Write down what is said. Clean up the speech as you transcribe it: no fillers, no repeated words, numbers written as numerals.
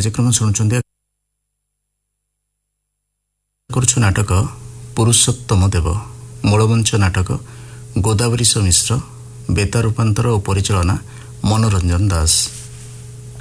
କାର୍ଯ୍ୟକ୍ରମ ଶୁଣୁଛନ୍ତି କରୁଛୁ ନାଟକ ପୁରୁଷୋତ୍ତମ ଦେବ। ମୂଳମଞ୍ଚ ନାଟକ ଗୋଦାବରୀଶ ମିଶ୍ର। ବେତା ରୂପାନ୍ତର ଓ ପରିଚାଳନା ମନୋରଞ୍ଜନ ଦାସ।